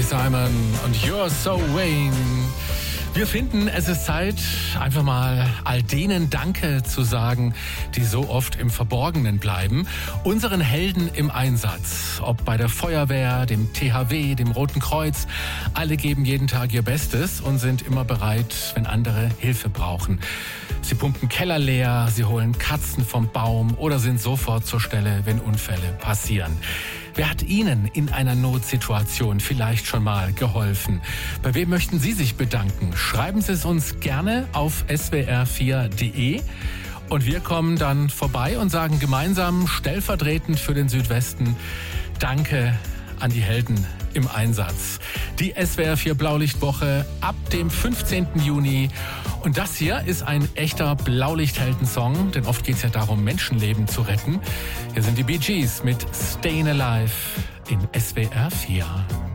Simon und You're So Vain. Wir finden, es ist Zeit, einfach mal all denen Danke zu sagen, die so oft im Verborgenen bleiben. Unseren Helden im Einsatz, ob bei der Feuerwehr, dem THW, dem Roten Kreuz. Alle geben jeden Tag ihr Bestes und sind immer bereit, wenn andere Hilfe brauchen. Sie pumpen Keller leer, sie holen Katzen vom Baum oder sind sofort zur Stelle, wenn Unfälle passieren. Wer hat Ihnen in einer Notsituation vielleicht schon mal geholfen? Bei wem möchten Sie sich bedanken? Schreiben Sie es uns gerne auf swr4.de. Und wir kommen dann vorbei und sagen gemeinsam, stellvertretend für den Südwesten, Danke an die Helden im Einsatz. Die SWR4 Blaulichtwoche ab dem 15. Juni. Und das hier ist ein echter Blaulichthelden-Song, denn oft geht es ja darum, Menschenleben zu retten. Hier sind die Bee Gees mit Stayin' Alive in SWR4.